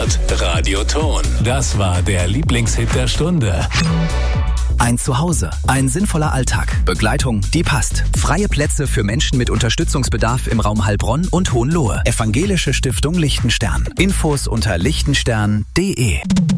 Hört Radioton. Das war der Lieblingshit der Stunde. Ein Zuhause, ein sinnvoller Alltag, Begleitung, die passt. Freie Plätze für Menschen mit Unterstützungsbedarf im Raum Heilbronn und Hohenlohe. Evangelische Stiftung Lichtenstern. Infos unter lichtenstern.de.